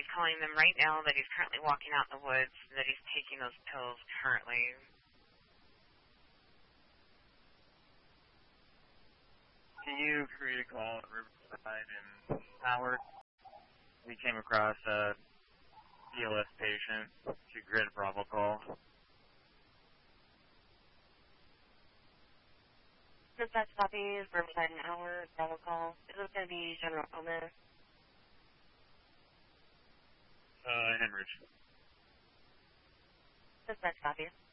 calling them right now that he's currently walking out in the woods, that he's taking those pills currently. Can you create a call at Riverside and Howard? We came across a DLS patient to grid Bravo call. Dispatch copy, Riverside and Howard, Bravo call. Is this going to be General Gomez? Hemorrhage. Dispatch copy.